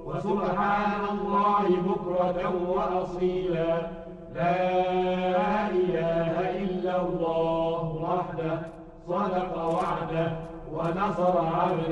وسبحان الله بكرة وأصيلا. لا إله إلا الله وحده صدق وعده ونصر عبده